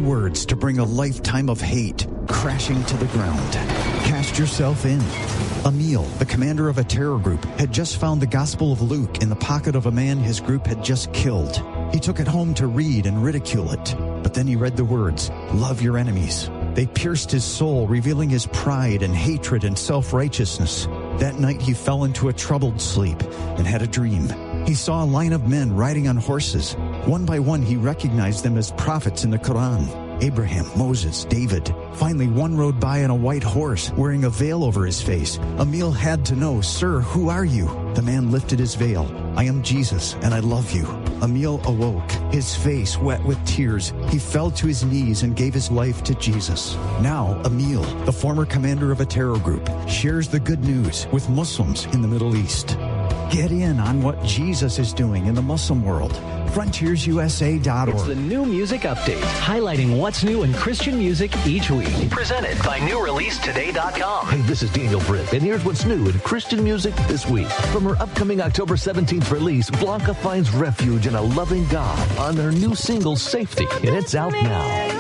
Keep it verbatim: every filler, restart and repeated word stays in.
words to bring a lifetime of hate crashing to the ground. Cast yourself in. Emil, the commander of a terror group, had just found the Gospel of Luke in the pocket of a man his group had just killed. He took it home to read and ridicule it. But then he read the words, "Love your enemies." They pierced his soul, revealing his pride and hatred and self-righteousness. That night he fell into a troubled sleep and had a dream. He saw a line of men riding on horses. One by one he recognized them as prophets in the Quran. Abraham, Moses, David. Finally, one rode by on a white horse, wearing a veil over his face. Emil had to know, "Sir, who are you?" The man lifted his veil. "I am Jesus, and I love you." Emil awoke, his face wet with tears. He fell to his knees and gave his life to Jesus. Now, Emil, the former commander of a terror group, shares the good news with Muslims in the Middle East. Get in on what Jesus is doing in the Muslim world. frontiers u s a dot org. It's the New Music Update, highlighting what's new in Christian music each week. Presented by new release today dot com. Hey, this is Daniel Britt, and here's what's new in Christian music this week. From her upcoming October seventeenth release, Blanca finds refuge in a loving God on her new single, Safety, and it's out now.